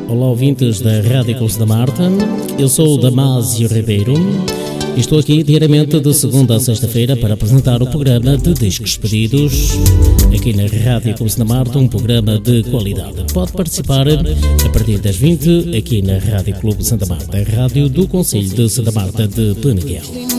Olá, ouvintes da Rádio Clube da Marta. Eu sou o Damásio Ribeiro e estou aqui diariamente de segunda a sexta-feira para apresentar o programa de Discos Pedidos aqui na Rádio Clube da Marta, um programa de qualidade. Pode participar a partir das 20 aqui na Rádio Clube Santa Marta, a rádio do Concelho de Santa Marta de Peneguel.